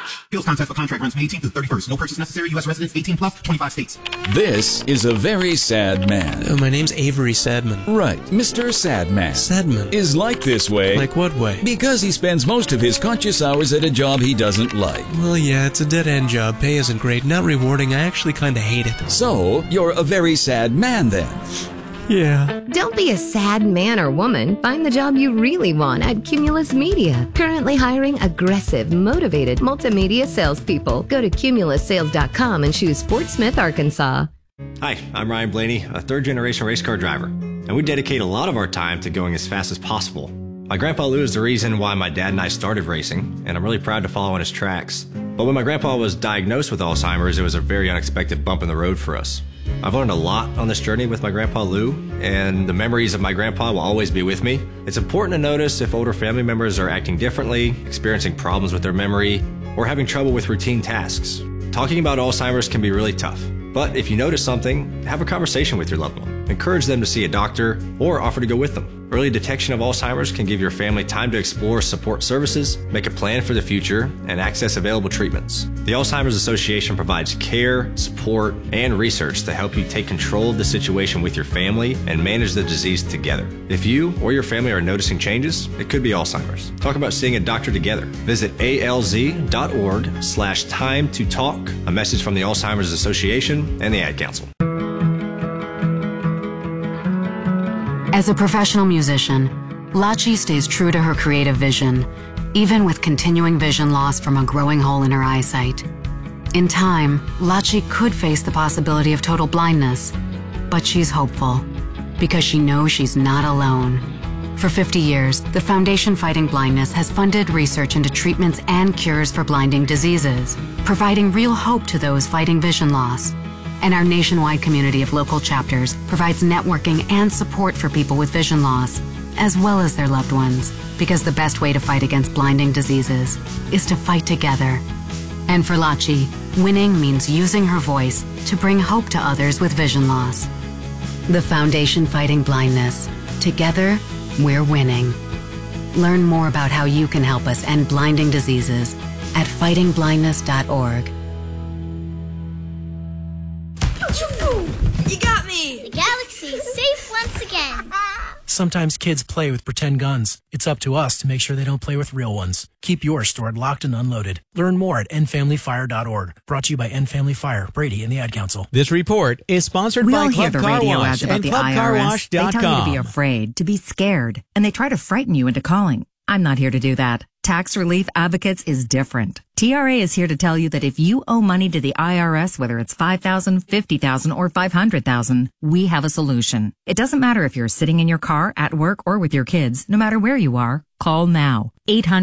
Appeals contest for contract runs May 18th to the 31st. No purchase necessary. U.S. residents 18 plus, 25 states. This is a very sad man. My name's Avery Sadman. Right, Mr. Sadman. Sadman. Is like this way. Like what way? Because he spends most of his conscious hours at a job he doesn't like. Well, yeah, it's a dead-end job. Pay isn't great, not rewarding. I actually kind of hate it. So, you're a very sad man then. Yeah. Don't be a sad man or woman. Find the job you really want at Cumulus Media. Currently hiring aggressive, motivated multimedia salespeople. Go to cumulussales.com and choose Fort Smith, Arkansas. Hi, I'm Ryan Blaney, a third-generation race car driver, and we dedicate a lot of our time to going as fast as possible. My grandpa Lou is the reason why my dad and I started racing, and I'm really proud to follow in his tracks. But when my grandpa was diagnosed with Alzheimer's, it was a very unexpected bump in the road for us. I've learned a lot on this journey with my grandpa Lou, and the memories of my grandpa will always be with me. It's important to notice if older family members are acting differently, experiencing problems with their memory, or having trouble with routine tasks. Talking about Alzheimer's can be really tough, but if you notice something, have a conversation with your loved one. Encourage them to see a doctor or offer to go with them. Early detection of Alzheimer's can give your family time to explore support services, make a plan for the future, and access available treatments. The Alzheimer's Association provides care, support, and research to help you take control of the situation with your family and manage the disease together. If you or your family are noticing changes, it could be Alzheimer's. Talk about seeing a doctor together. Visit alz.org/time to talk. A message from the Alzheimer's Association and the Ad Council. As a professional musician, Lachi stays true to her creative vision, even with continuing vision loss from a growing hole in her eyesight. In time, Lachi could face the possibility of total blindness, but she's hopeful because she knows she's not alone. For 50 years, the Foundation Fighting Blindness has funded research into treatments and cures for blinding diseases, providing real hope to those fighting vision loss. And our nationwide community of local chapters provides networking and support for people with vision loss, as well as their loved ones, because the best way to fight against blinding diseases is to fight together. And for Lachi, winning means using her voice to bring hope to others with vision loss. The Foundation Fighting Blindness. Together, we're winning. Learn more about how you can help us end blinding diseases at fightingblindness.org. You got me! The galaxy is safe once again. Sometimes kids play with pretend guns. It's up to us to make sure they don't play with real ones. Keep yours stored locked and unloaded. Learn more at endfamilyfire.org. Brought to you by End Family Fire, Brady, and the Ad Council. This report is sponsored by Club Car Wash and ClubCarWash.com. They tell you to be afraid, to be scared, and they try to frighten you into calling. I'm not here to do that. Tax Relief Advocates is different. TRA is here to tell you that if you owe money to the IRS, whether it's $5,000, $50,000, or $500,000, we have a solution. It doesn't matter if you're sitting in your car, at work, or with your kids. No matter where you are, call now.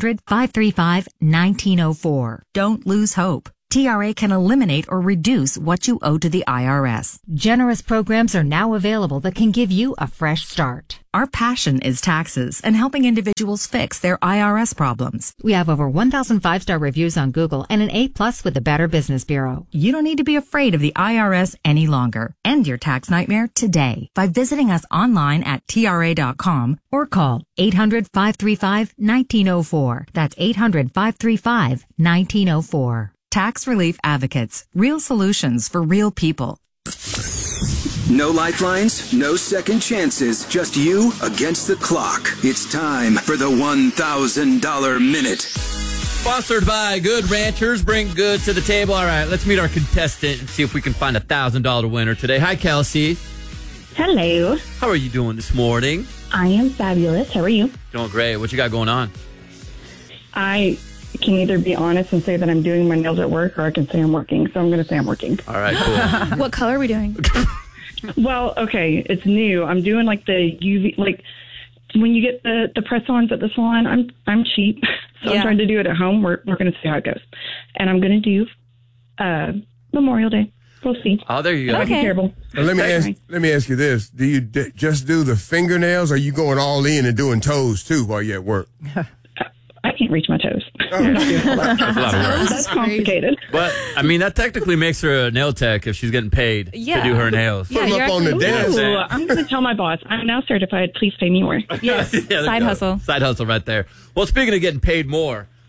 800-535-1904. Don't lose hope. TRA can eliminate or reduce what you owe to the IRS. Generous programs are now available that can give you a fresh start. Our passion is taxes and helping individuals fix their IRS problems. We have over 1,000 5-star reviews on Google and an A+ with the Better Business Bureau. You don't need to be afraid of the IRS any longer. End your tax nightmare today by visiting us online at TRA.com or call 800-535-1904. That's 800-535-1904. Tax Relief Advocates. Real solutions for real people. No lifelines, no second chances, just you against the clock. It's time for the $1,000 Minute. Sponsored by Good Ranchers. Bring good to the table. All right, let's meet our contestant and see if we can find a $1,000 winner today. Hi, Kelsey. Hello. How are you doing this morning? I am fabulous. How are you? Doing great. What you got going on? I can either be honest and say that I'm doing my nails at work, or I can say I'm working. So I'm going to say I'm working. All right, cool. What color are we doing? Well, okay, it's new. I'm doing like the UV, like when you get the press-ons at the salon. I'm cheap, so I'm trying to do it at home. We're going to see how it goes, and I'm going to do Memorial Day. We'll see. Oh, there you go. Okay. Be careful. Let me ask you this: do you just do the fingernails, or are you going all in and doing toes too while you're at work? I can't reach my toes. That's a lot of work. That's complicated. But, I mean, that technically makes her a nail tech if she's getting paid to do her nails. Yeah, Put them up on the desk. I'm going to tell my boss, I'm now certified. Please pay me more. Yes, side hustle. Side hustle right there. Well, speaking of getting paid more,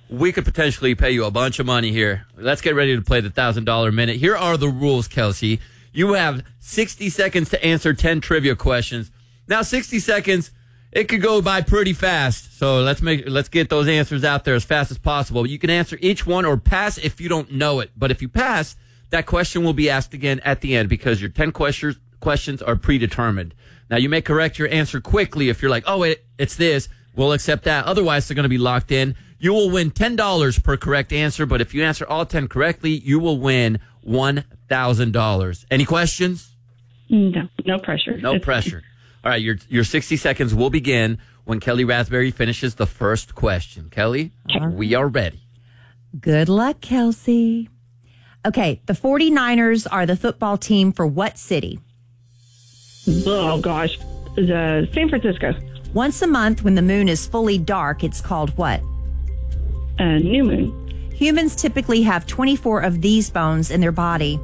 we could potentially pay you a bunch of money here. Let's get ready to play the $1,000 minute. Here are the rules, Kelsey. You have 60 seconds to answer 10 trivia questions. Now, 60 seconds, it could go by pretty fast. So let's get those answers out there as fast as possible. You can answer each one or pass if you don't know it. But if you pass, that question will be asked again at the end because your 10 questions are predetermined. Now, you may correct your answer quickly if you're like, oh, wait, it's this. We'll accept that. Otherwise, they're going to be locked in. You will win $10 per correct answer, but if you answer all 10 correctly, you will win $1,000. Any questions? No pressure. No pressure. All right, your 60 seconds will begin when Kelly Raspberry finishes the first question. Kelly, we are ready. Good luck, Kelsey. Okay, the 49ers are the football team for what city? Oh, gosh. San Francisco. Once a month, when the moon is fully dark, it's called what? New moon. Humans typically have 24 of these bones in their body.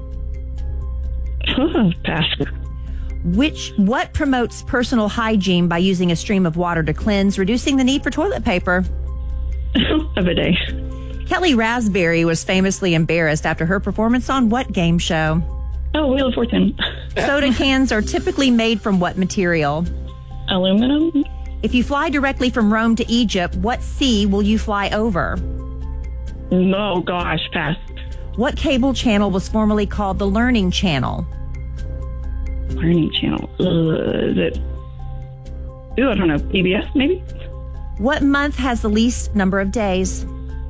Pass. What promotes personal hygiene by using a stream of water to cleanse, reducing the need for toilet paper? A bidet. Kelly Raspberry was famously embarrassed after her performance on what game show? Oh, Wheel of Fortune. Soda cans are typically made from what material? Aluminum. If you fly directly from Rome to Egypt, what sea will you fly over? Oh, gosh, pass. What cable channel was formerly called the Learning Channel? Learning Channel. Is it? Ooh, I don't know. PBS, maybe? What month has the least number of days?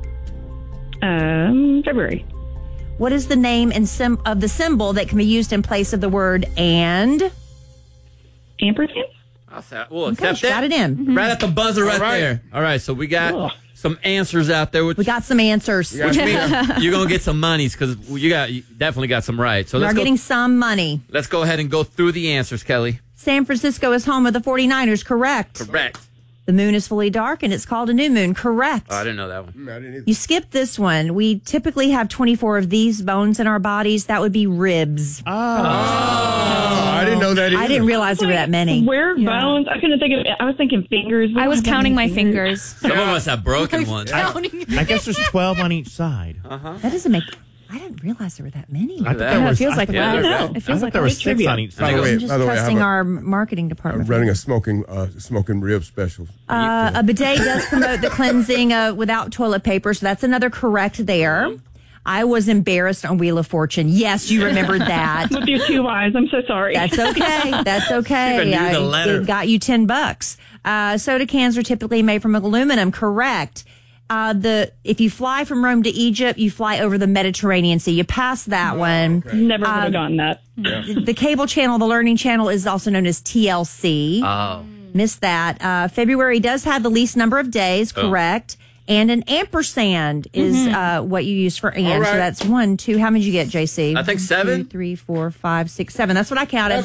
February. What is the name and of the symbol that can be used in place of the word and? Ampersand? We'll Okay, accept she got it. it in. Right at the buzzer right there. All right, so we got some answers out there. We got some answers. Which means you're going to get some monies because you definitely got some right. So You're getting some money. Let's go ahead and go through the answers, Kelly. San Francisco is home of the 49ers, correct? Correct. The moon is fully dark and it's called a new moon, correct? Oh, I didn't know that one. I didn't either. You skipped this one. We typically have 24 of these bones in our bodies. That would be ribs. Oh, I didn't know that either. I didn't realize there were that many. Where bones? I couldn't think of it. I was thinking fingers. I was counting my fingers. Some of us have broken ones. I guess there's 12 on each side. That doesn't make... I didn't realize there were that many. I thought there was, it feels like I that. It feels like there were 6 on each By side. the way, I'm just trusting our marketing department. I'm running a smoking rib special. A bidet does promote the cleansing without toilet paper, so that's another correct there. I was embarrassed on Wheel of Fortune. Yes, you remembered that. With your 2 eyes. I'm so sorry. That's okay. That's okay. It got you $10. Soda cans are typically made from aluminum. Correct. If you fly from Rome to Egypt, you fly over the Mediterranean Sea. You pass that one. Okay. Never would have gotten that. The cable channel, the Learning Channel, is also known as TLC. Oh. Missed that. February does have the least number of days, correct. And an ampersand is what you use for and. Right. So that's 1, 2. How many did you get, JC? I think 7. 2, 3, 4, 5, 6, 7. That's what I counted.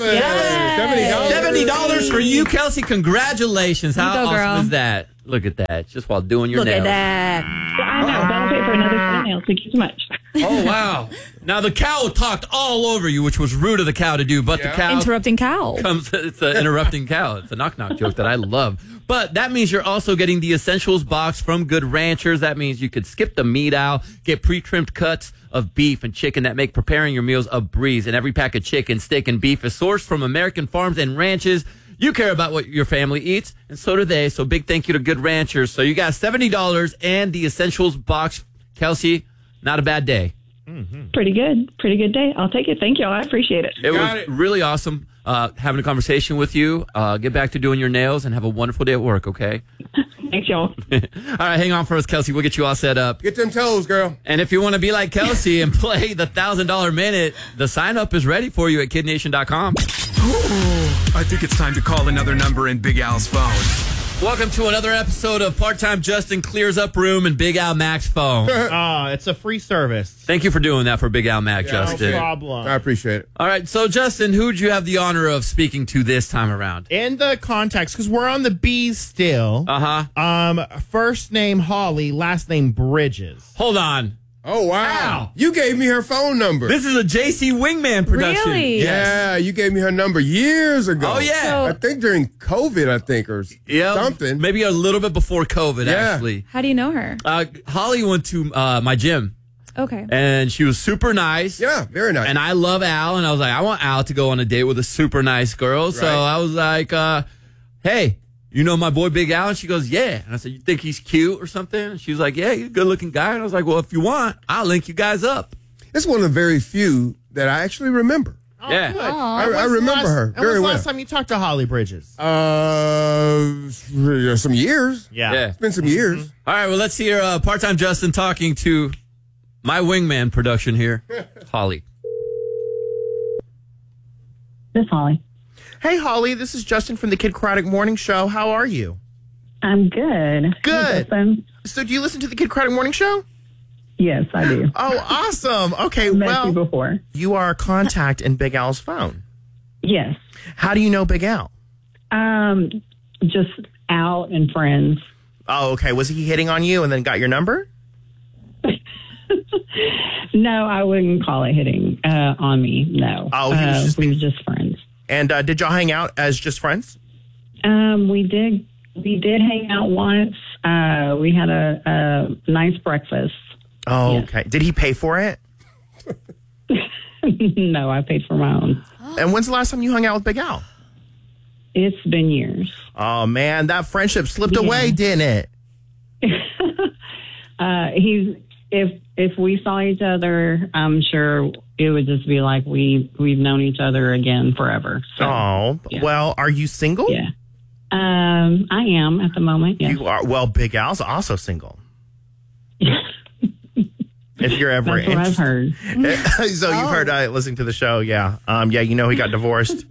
$70 for you, Kelsey. Congratulations. How go, awesome girl. is that? Look at that. Just while doing your Look nails. at that. I know. That'll pay for another set of nails. Thank you so much. Oh, wow. Now, the cow talked all over you, which was rude of the cow to do, but the cow Interrupting cow. it's an interrupting cow. It's a knock-knock joke that I love. But that means you're also getting the Essentials box from Good Ranchers. That means you could skip the meat aisle, get pre-trimmed cuts of beef and chicken that make preparing your meals a breeze. And every pack of chicken, steak, and beef is sourced from American farms and ranches. You care about what your family eats, and so do they. So big thank you to Good Ranchers. So you got $70 and the Essentials box. Kelsey, not a bad day. Mm-hmm. Pretty good. Pretty good day. I'll take it. Thank you. I appreciate it. It was really awesome having a conversation with you. Get back to doing your nails and have a wonderful day at work, okay? Thanks, y'all. All right, hang on for us, Kelsey. We'll get you all set up. Get them toes, girl. And if you want to be like Kelsey and play the $1,000 minute, the sign-up is ready for you at KidNation.com. I think it's time to call another number in Big Al's phone. Welcome to another episode of Part-Time Justin Clears Up Room in Big Al Mac's phone. It's a free service. Thank you for doing that for Big Al Mac, Justin. No problem. I appreciate it. All right, so Justin, who'd you have the honor of speaking to this time around? In the context, because we're on the B's still. Uh-huh. First name Holly, last name Bridges. Hold on. Oh, wow. Al. You gave me her phone number. This is a JC Wingman production. Really? Yeah, you gave me her number years ago. Oh, yeah. I think during COVID, or something. Maybe a little bit before COVID, Yeah. actually. How do you know her? Holly went to my gym. Okay. And she was super nice. Yeah, very nice. And I love Al, and I was like, I want Al to go on a date with a super nice girl. So I was like, hey, you know my boy Big Al? And she goes, yeah. And I said, you think he's cute or something? And she was like, yeah, he's a good-looking guy. And I was like, well, if you want, I'll link you guys up. It's one of the very few that I actually remember. Yeah. I remember her very well. When's the last time you talked to Holly Bridges? Some years. Yeah. It's been some years. All right, well, let's hear Part-Time Justin talking to my Wingman production here, Holly. This Holly. Hey, Holly, this is Justin from the Kid Craddock Morning Show. How are you? I'm good. Good. Hey, so do you listen to the Kid Craddock Morning Show? yes, I do. Oh, awesome. Okay, Met you before. you are a contact in Big Al's phone. Yes. How do you know Big Al? Just out and friends. Oh, okay. Was he hitting on you and then got your number? No, I wouldn't call it hitting on me. No. Oh, he was we were just friends. And did y'all hang out as just friends? We did hang out once. We had a nice breakfast. Oh, okay. Did he pay for it? No, I paid for my own. And when's the last time you hung out with Big Al? It's been years. Oh, man, that friendship slipped away, didn't it? If we saw each other, I'm sure it would just be like we've known each other again forever. So, well, are you single? Yeah. I am at the moment. Yeah. You are. Well, Big Al's also single. If you're ever That's what I've heard. So you've heard listening to the show, yeah. You know he got divorced.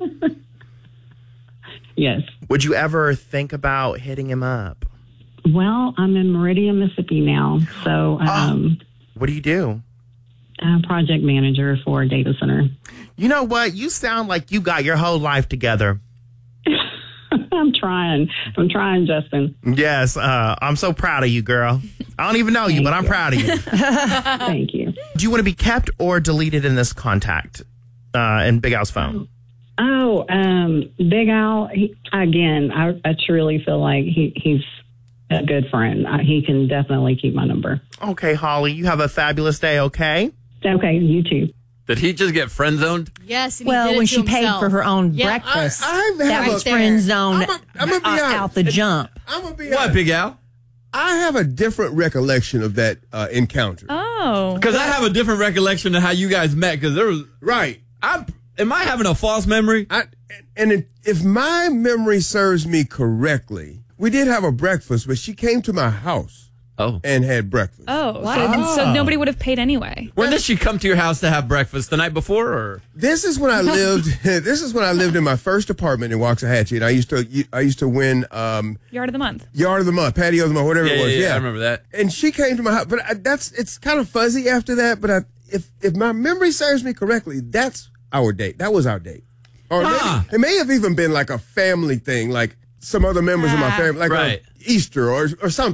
Yes. Would you ever think about hitting him up? Well, I'm in Meridian, Mississippi now. So, what do you do? I'm project manager for a data center. You know what? You sound like you got your whole life together. I'm trying, Justin. Yes. I'm so proud of you, girl. I don't even know you, but I'm proud of you. Thank you. Do you want to be kept or deleted in this contact in Big Al's phone? Oh, Big Al, I truly feel like he's a good friend. He can definitely keep my number. Okay, Holly, you have a fabulous day, okay? Okay, you too. Did he just get friend zoned? Yes. Well, when she paid for her own breakfast, that was friend zoned out the jump. I'm going to be What, Big Al? I have a different recollection of that encounter. Oh. Because I have a different recollection of how you guys met. Because there was am I having a false memory? If my memory serves me correctly, we did have a breakfast, but she came to my house. And had breakfast. Oh, wow. So nobody would have paid anyway. When did she come to your house to have breakfast? The night before, or this is when I lived. This is when I lived in my first apartment in Waxahachie, and I used to win Yard of the Month, Patio of the Month, whatever it was. Yeah, I remember that. And she came to my house, but it's kind of fuzzy after that. But if my memory serves me correctly, that's our date. That was our date, or it may have even been like a family thing, like some other members of my family, like Easter or something.